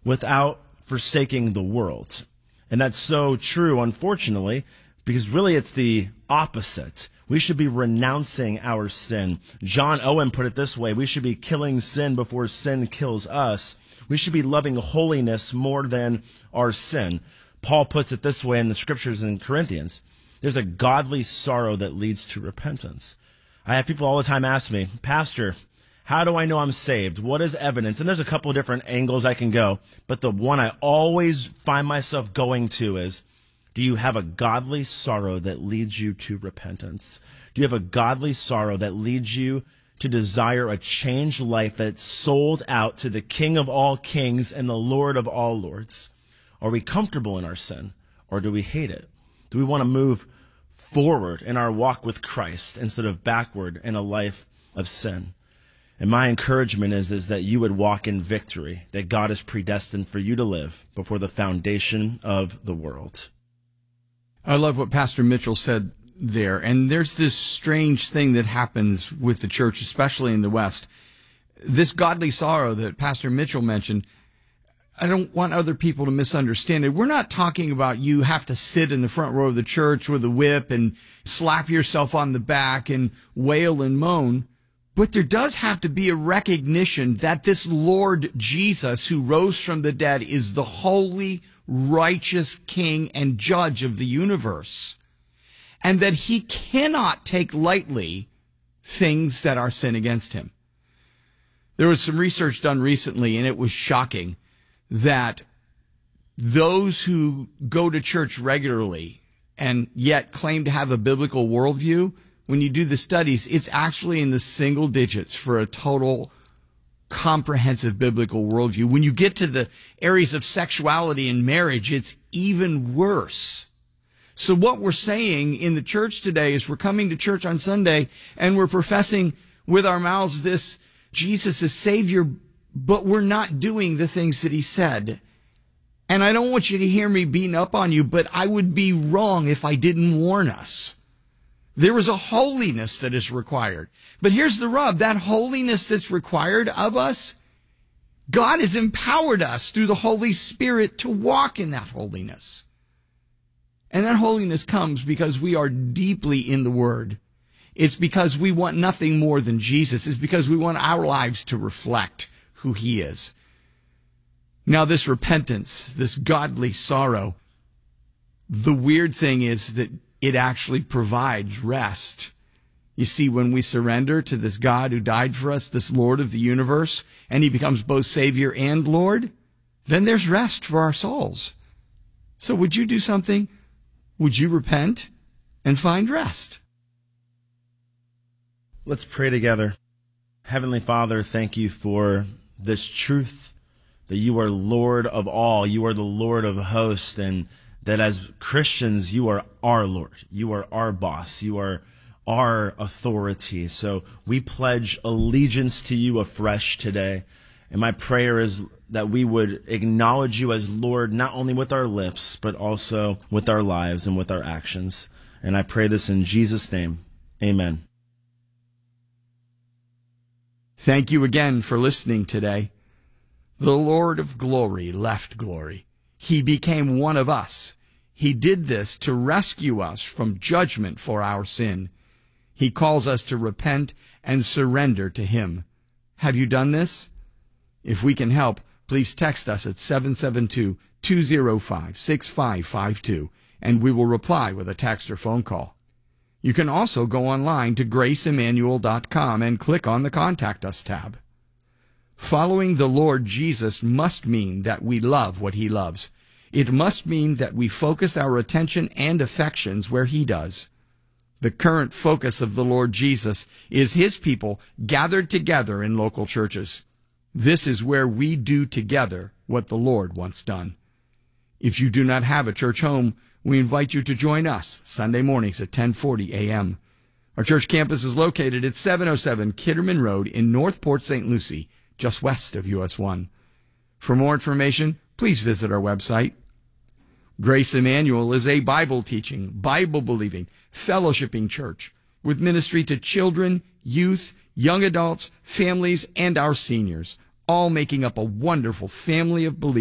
without forsaking the world. And that's so true, unfortunately, because really it's the opposite. We should be renouncing our sin. John Owen put it this way: we should be killing sin before sin kills us. We should be loving holiness more than our sin. Paul puts it this way in the scriptures in Corinthians: there's a godly sorrow that leads to repentance. I have people all the time ask me, Pastor, how do I know I'm saved? What is evidence? And there's a couple of different angles I can go, but the one I always find myself going to is, do you have a godly sorrow that leads you to repentance? Do you have a godly sorrow that leads you to desire a changed life that's sold out to the King of all kings and the Lord of all lords? Are we comfortable in our sin, or do we hate it? Do we want to move forward in our walk with Christ instead of backward in a life of sin? And my encouragement is that you would walk in victory that God has predestined for you to live before the foundation of the world. I love what Pastor Mitchell said there. And there's this strange thing that happens with the church, especially in the West. This godly sorrow that Pastor Mitchell mentioned, I don't want other people to misunderstand it. We're not talking about you have to sit in the front row of the church with a whip and slap yourself on the back and wail and moan. But there does have to be a recognition that this Lord Jesus, who rose from the dead, is the holy, righteous King and Judge of the universe, and that he cannot take lightly things that are sin against him. There was some research done recently, and it was shocking that those who go to church regularly and yet claim to have a biblical worldview, when you do the studies, it's actually in the single digits for a total comprehensive biblical worldview. When you get to the areas of sexuality and marriage, it's even worse. So what we're saying in the church today is we're coming to church on Sunday and we're professing with our mouths this Jesus is Savior, but we're not doing the things that he said. And I don't want you to hear me beating up on you, but I would be wrong if I didn't warn us. There is a holiness that is required. But here's the rub. That holiness that's required of us, God has empowered us through the Holy Spirit to walk in that holiness. And that holiness comes because we are deeply in the Word. It's because we want nothing more than Jesus. It's because we want our lives to reflect who he is. Now, this repentance, this godly sorrow, the weird thing is that it actually provides rest. You see, when we surrender to this God who died for us, this Lord of the universe, and he becomes both Savior and Lord, then there's rest for our souls. So would you do something? Would you repent and find rest? Let's pray together. Heavenly Father, thank you for this truth that you are Lord of all. You are the Lord of hosts, and that as Christians, you are our Lord. You are our boss. You are our authority. So we pledge allegiance to you afresh today. And my prayer is that we would acknowledge you as Lord, not only with our lips, but also with our lives and with our actions. And I pray this in Jesus' name. Amen. Thank you again for listening today. The Lord of glory left glory. He became one of us. He did this to rescue us from judgment for our sin. He calls us to repent and surrender to him. Have you done this? If we can help, please text us at 772-205-6552, and we will reply with a text or phone call. You can also go online to graceemmanuel.com and click on the Contact Us tab. Following the Lord Jesus must mean that we love what he loves. It must mean that we focus our attention and affections where he does. The current focus of the Lord Jesus is his people gathered together in local churches. This is where we do together what the Lord wants done. If you do not have a church home, we invite you to join us Sunday mornings at 10:40 a.m. Our church campus is located at 707 Kitterman Road in North Port St. Lucie, just west of US 1. For more information, please visit our website. Grace Emmanuel is a Bible-teaching, Bible-believing, fellowshipping church with ministry to children, youth, young adults, families, and our seniors, all making up a wonderful family of believers.